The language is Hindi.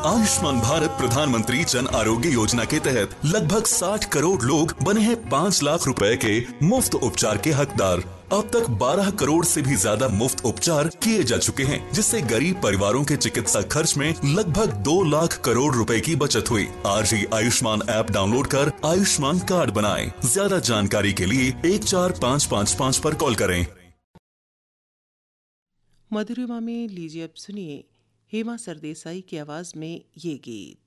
आयुष्मान भारत प्रधानमंत्री जन आरोग्य योजना के तहत लगभग 60 करोड़ लोग बने हैं 5 लाख रुपए के मुफ्त उपचार के हकदार। अब तक 12 करोड़ से भी ज्यादा मुफ्त उपचार किए जा चुके हैं, जिससे गरीब परिवारों के चिकित्सा खर्च में लगभग 2 लाख करोड़ रुपए की बचत हुई। आज ही आयुष्मान ऐप डाउनलोड कर आयुष्मान कार्ड बनाएं। ज्यादा जानकारी के लिए 14555 पर कॉल करें। मधुरिमा में लीजिए अब सुनिए हेमा सरदेसाई की आवाज में ये गीत।